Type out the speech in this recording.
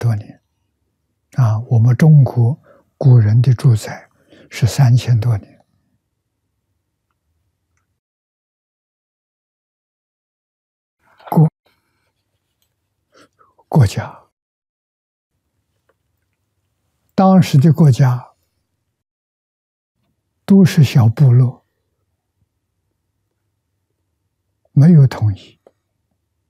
多年。我们中国古人的住宅是3000多年。国家，当时的国家都是小部落，没有统一。